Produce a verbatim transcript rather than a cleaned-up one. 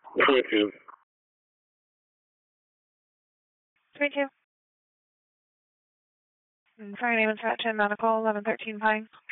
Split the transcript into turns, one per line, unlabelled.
twenty-two.
twenty-two. And fire name is Fat Chin Medical, eleven thirteen Pine.